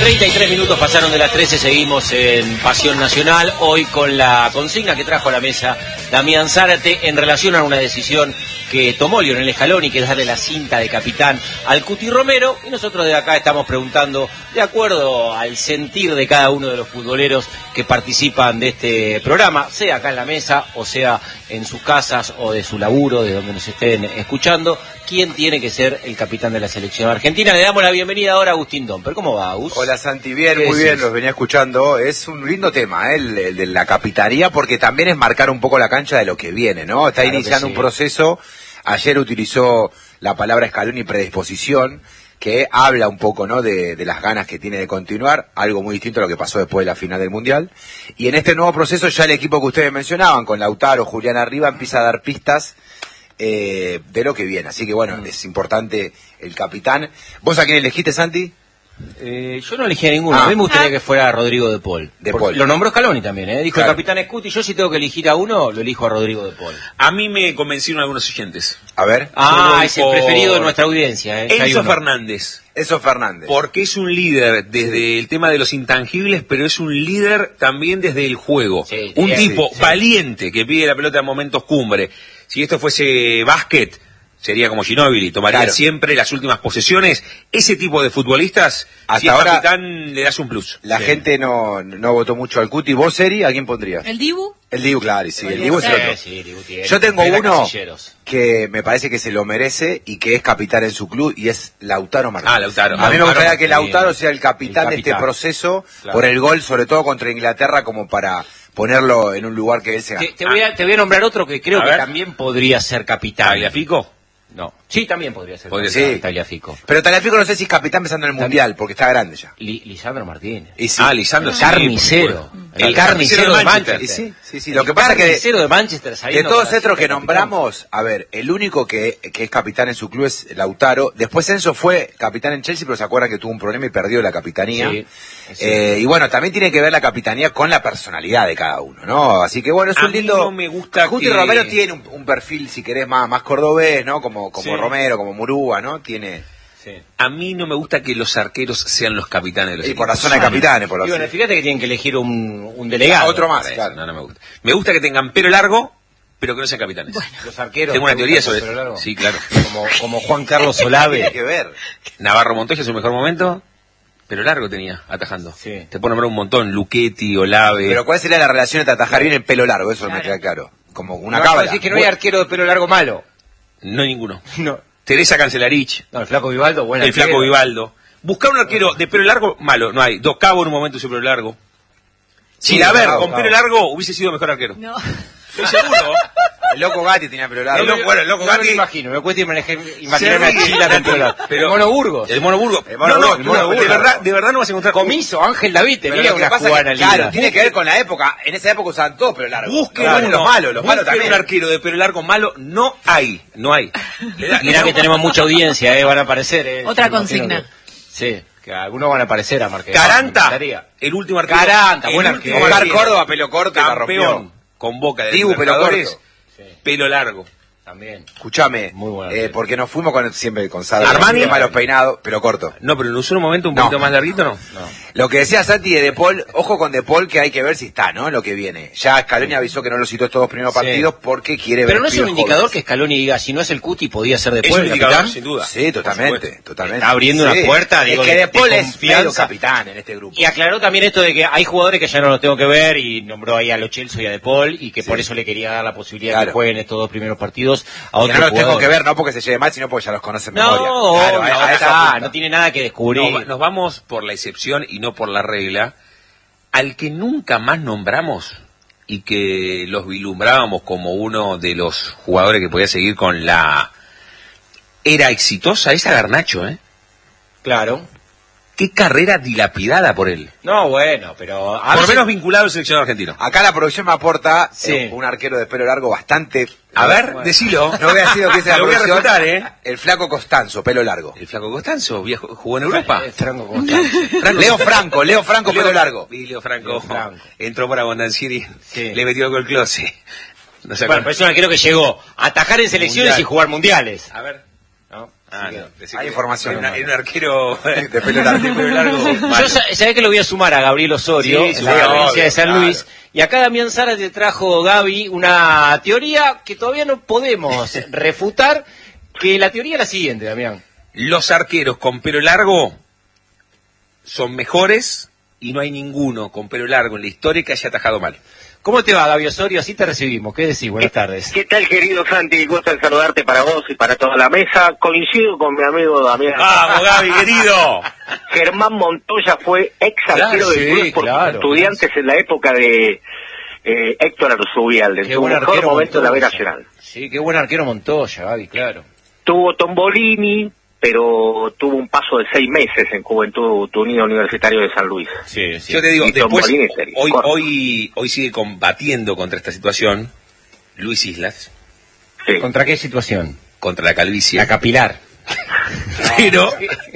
33 minutos pasaron de las 13, seguimos en Pasión Nacional, hoy con la consigna que trajo a la mesa Damián Zárate en relación a una decisión que tomó Lionel Scaloni, que es darle la cinta de capitán al Cuti Romero, y nosotros de acá estamos preguntando, de acuerdo al sentir de cada uno de los futboleros que participan de este programa, sea acá en la mesa, o sea en sus casas, o de su laburo, de donde nos estén escuchando, quién tiene que ser el capitán de la selección argentina. Le damos la bienvenida ahora a Agustín Domper. ¿Cómo va, Agus? Hola, Santi, bien, muy bien, los venía escuchando. Es un lindo tema, el de la capitanía, porque también es marcar un poco la cancha de lo que viene, ¿no? Está Claro iniciando sí. Un proceso. Ayer utilizó la palabra Scaloni, predisposición, que habla un poco, ¿no?, de las ganas que tiene de continuar, algo muy distinto a lo que pasó después de la final del Mundial. Y en este nuevo proceso ya el equipo que ustedes mencionaban, con Lautaro, Julián arriba, empieza a dar pistas de lo que viene. Así que bueno, es importante el capitán. ¿Vos a quién elegiste, Santi? Yo no elegí a ninguno. A mí me gustaría que fuera Rodrigo de Paul. De Paul. Lo nombró Scaloni también, ¿eh? Dijo Claro. el capitán Scuti. Yo si tengo que elegir a uno, lo elijo a Rodrigo de Paul. A mí me convencieron algunos oyentes. A ver. Es el preferido de nuestra audiencia, ¿eh? Ya hay Enzo uno. Fernández. Eso Fernández. Porque es un líder desde el tema de los intangibles, pero es un líder también desde el juego. Sí, Un sí, tipo sí. valiente que pide la pelota en momentos cumbre. Si esto fuese básquet, sería como Ginóbili, tomaría Claro. siempre las últimas posesiones. Ese tipo de futbolistas, Hasta si es ahora, capitán, le das un plus. La Sí. gente no votó mucho al Cuti. ¿Vos, Eri, a quién pondrías? ¿El Dibu? El Dibu, claro, y sí, el Podría Dibu es el ser. otro. Sí, Dibu tiene. Yo tengo Era uno Casilleros. que me parece que se lo merece y que es capitán en su club, y es Lautaro Martínez. Lautaro. A mí me gustaría que Martínez. Lautaro sea el capitán de este capitán. proceso, Claro. por el gol, sobre todo contra Inglaterra, como para ponerlo en un lugar que él se gane. Te voy a nombrar otro que creo A que ver. también podría ser capitán. ¿Tagliafico? No. Sí, también podría ser. Podría capitán, ser. Tagliafico. Pero Tagliafico no sé si es capitán pensando en el Mundial, porque está grande ya. Lisandro Martínez. Y sí. Lisandro, El sí, carnicero. por supuesto. El carnicero de Manchester. Y sí. Lo que pasa es que carnicero de Manchester, de saliendo todos con la estos que cinta de capitán. nombramos, a ver, el único que es capitán en su club es Lautaro. Después Enzo fue capitán en Chelsea, pero se acuerdan que tuvo un problema y perdió la capitanía. Sí, sí. Y bueno, también tiene que ver la capitanía con la personalidad de cada uno, ¿no? Así que bueno, es A un mí lindo... no me gusta Cuti que- Romero tiene un perfil, si querés, más cordobés, ¿no? Como Sí. Romero, como Murúa, ¿no? Tiene... Sí. A mí no me gusta que los arqueros sean los capitanes de los Y equipos. por la zona de capitanes, por Y la bueno, fíjate que tienen que elegir un delegado. Otro más, Eso, claro. no me gusta. Me gusta que tengan pelo largo, pero que no sean capitanes. Los arqueros. Tengo una ¿te teoría gustan sobre con pelo largo? Sí, claro. Como Juan Carlos Tiene Olave. que ver. Navarro Montoya, su mejor momento, pero largo tenía, atajando. Sí. Te puedo nombrar un montón, Luchetti, Olave. Pero ¿cuál sería la relación entre atajar bien el pelo largo? Eso no me Claro. queda claro. Como una No, cábala. decís que no hay arquero de pelo largo malo. No hay ninguno. No. Teresa Cancelarich, No, el flaco Vivaldo, bueno. el flaco Vivaldo. Buscar un arquero de pelo largo, malo, no hay. Dos Cabo en un momento su pelo largo. Sí, Sí, a ver, Cabo, con Cabo. pelo largo hubiese sido mejor arquero. No. Estoy seguro. El loco Gatti tenía pelo largo. El loco No me Gatti. lo imagino, me cuesta imaginarme a Se ríe. Chila con pelo largo. Pero- El Mono Burgos. El Mono Burgos. El Mono No, Burgos, no, el Mono no, Burgos. de verdad no vas a encontrar. Comiso, Ángel David, Pero tenía lo que una pasa cubana es que, claro, linda. tiene que ver con la época. En esa época usaban todo pelo largo. Busquen Claro, uno. los malos Busquen también. un arquero de pelo largo malo, no hay, no hay. Mirá que tenemos mucha audiencia, van a aparecer. Otra Yo imagino consigna. que- Sí, que algunos van a aparecer a Marqués. Caranta, el último arquero. Caranta, el buen último arquero. Oscar arquero. Córdoba, pelo corto, y la Campeón rompió. con Boca de Dibu, pelo Libertadores, corto. Sí, pelo largo. también. Escuchame, Muy bueno. porque nos fuimos siempre con Sara. Armani. El tema de los peinados, pelo corto. No, pero en un solo momento un No. poquito más larguito, ¿no? No. Lo que decía Santi de Paul, ojo con De Paul, que hay que ver si está, ¿no? Lo que viene. Ya Scaloni avisó que no lo citó estos dos primeros Sí. partidos porque quiere ver. Pero no es un pibes indicador jóvenes. que Scaloni diga, si no es el Cuti, podía ser Es después un el indicador, capitán. sin duda. Sí, Por totalmente, supuesto. totalmente. Está abriendo una puerta, digo, es que de De Paul es confianza. medio capitán en este grupo. Y aclaró también esto de que hay jugadores que ya no los tengo que ver y nombró ahí a Lo Celso y a De Paul y que por eso le quería dar la posibilidad de Claro. que jueguen estos dos primeros partidos a Que otros no los tengo jugadores. que ver, no porque se lleve mal, sino porque ya los conoce en No, memoria. obvio, a ahora esa está, punta. no tiene nada que descubrir. Nos vamos por la excepción y no por la regla. Al que nunca más nombramos y que los vislumbrábamos como uno de los jugadores que podía seguir con la era exitosa, es a Garnacho, ¿eh? Claro. Qué carrera dilapidada por él. No, bueno, pero... a Por lo veces- menos vinculado al seleccionado argentino. Acá la producción me aporta Sí. un arquero de pelo largo bastante... A ver, bueno. decilo. No voy a decir lo que es la Lo voy a producción. refutar, ¿eh? El flaco Costanzo, pelo largo. El flaco Costanzo, jugó en Europa. Franco Constante. Leo Franco, pelo largo. Y Leo Franco, Leo Franco. entró para Bondancieri, Sí. le metió con el close. No sé Bueno, pero es un arquero que llegó a atajar en selecciones Mundial. y jugar mundiales. A ver. ¿No? Hay información. Era un arquero de pelo largo. Yo sabés que lo voy a sumar a Gabriel Osorio, Sí, en la provincia de San Luis, y acá Damián Zárate trajo, Gaby, una teoría que todavía no podemos refutar, que la teoría es la siguiente, Damián. Los arqueros con pelo largo son mejores y no hay ninguno con pelo largo en la historia que haya atajado mal. ¿Cómo te va, Gaby Osorio? Así te recibimos. ¿Qué decís? Buenas tardes. ¿Qué tal, querido Santi? Gusto en saludarte para vos y para toda la mesa. Coincido con mi amigo Damián. ¡Vamos, Gaby, querido! Germán Montoya fue ex arquero del club Estudiantes en la época de Héctor Arzubialde, en su mejor momento de la B Nacional. Sí, qué buen arquero Montoya, Gaby, claro. Tuvo Tombolini, pero tuvo un paso de 6 meses en Juventud Unido Universitario de San Luis. Sí, sí. Yo te digo, Y después, Tombolini hoy sigue combatiendo contra esta situación Luis Islas, sí. ¿Contra qué situación? contra la calvicie. La capilar. Pero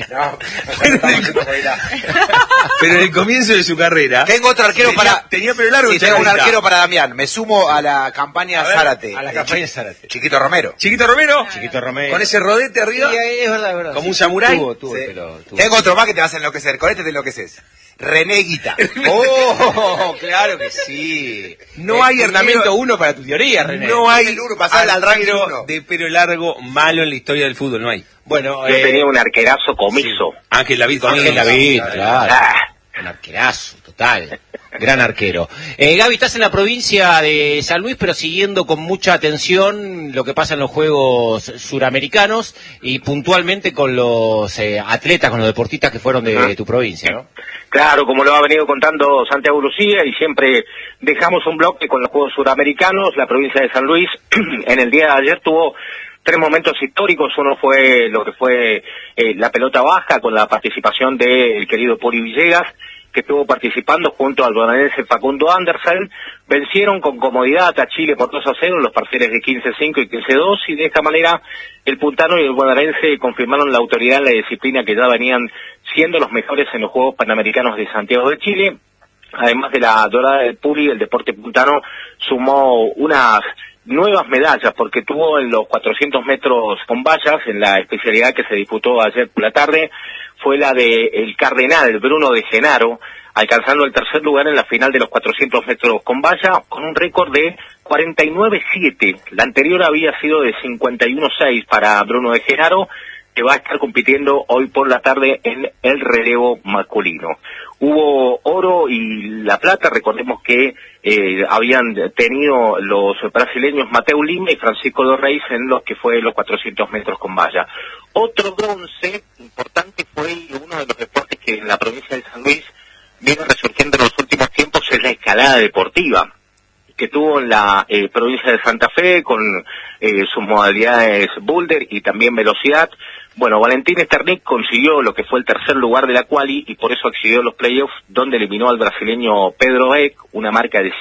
en el comienzo de su carrera Tengo otro arquero tenía pelo largo. Sí, tengo un arquero para Damián. Me sumo a la campaña Zárate. A la campaña Zárate. Chiquito Romero. Chiquito Romero, Con ese rodete arriba, Sí, es verdad, es verdad. como un samurái. Tuvo Sí. pelo. Tengo otro más que te vas a enloquecer. Con este te enloqueces. René Guita. ¡Oh! Claro que sí. No hay Hernamento arquero- 1 para tu teoría, René. No hay el uno, pasar al ranking arquero uno. de pelo largo malo en la historia del fútbol, no hay. Bueno, Yo tenía un arquerazo Comiso. Ángel David Comiso. Ángel David, claro. Ah, Un arquerazo, total. Gran arquero. Gaby, estás en la provincia de San Luis, pero siguiendo con mucha atención lo que pasa en los Juegos Suramericanos y puntualmente con los atletas, con los deportistas que fueron de tu provincia, ¿no? claro, como lo ha venido contando Santiago Lucía, y siempre dejamos un bloque con los Juegos Suramericanos. La provincia de San Luis en el día de ayer tuvo 3 momentos históricos. Uno fue lo que fue la pelota baja, con la participación del querido Puri Villegas, que estuvo participando junto al bonaerense Facundo Andersen. Vencieron con comodidad a Chile por 2-0 en los parciales de 15-5 y 15-2, y de esta manera el puntano y el bonaerense confirmaron la autoridad en la disciplina, que ya venían siendo los mejores en los Juegos Panamericanos de Santiago de Chile. Además de la dorada del Puri, el deporte puntano sumó unas nuevas medallas, porque tuvo en los 400 metros con vallas, en la especialidad que se disputó ayer por la tarde, fue la de el cardenal Bruno de Genaro, alcanzando el tercer lugar en la final de los 400 metros con valla, con un récord de 49-7. La anterior había sido de 51-6 para Bruno de Genaro, que va a estar compitiendo hoy por la tarde en el relevo masculino. Hubo oro y la plata. Recordemos que habían tenido los brasileños Mateu Lima y Francisco Dorreis en los que fue los 400 metros con valla. Otro bronce importante fue, uno de los deportes que en la provincia de San Luis viene resurgiendo en los últimos tiempos, es la escalada deportiva, que tuvo en la provincia de Santa Fe con sus modalidades boulder y también velocidad. Bueno, Valentín Esternik consiguió lo que fue el tercer lugar de la quali y por eso accedió a los playoffs, donde eliminó al brasileño Pedro Eck, una marca de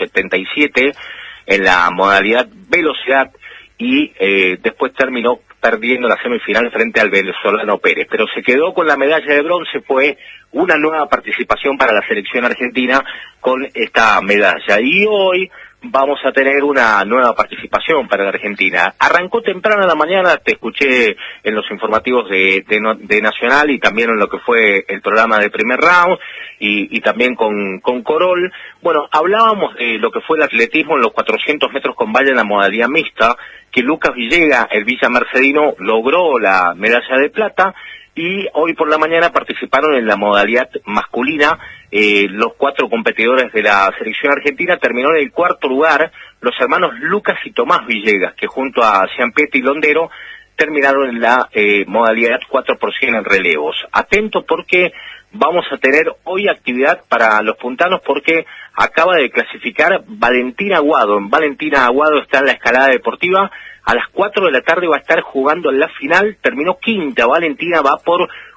5.77 en la modalidad velocidad, y después terminó perdiendo la semifinal frente al venezolano Pérez, pero se quedó con la medalla de bronce. Fue una nueva participación para la selección argentina con esta medalla, y hoy vamos a tener una nueva participación para la Argentina. Arrancó temprano en la mañana, te escuché en los informativos de Nacional y también en lo que fue el programa de Primer Round y también con Corol. Bueno, hablábamos de lo que fue el atletismo en los 400 metros con valla en la modalidad mixta, que Lucas Villegas, el Villa Mercedino, logró la medalla de plata, y hoy por la mañana participaron en la modalidad masculina los 4 competidores de la selección argentina. Terminó en el cuarto lugar los hermanos Lucas y Tomás Villegas, que junto a Ciampetti y Londero terminaron en la modalidad 4x100 en relevos. Atentos, porque vamos a tener hoy actividad para los puntanos, porque acaba de clasificar Valentina Aguado. Valentina Aguado está en la escalada deportiva. A las 4 de la tarde va a estar jugando en la final. Terminó quinta. Valentina va por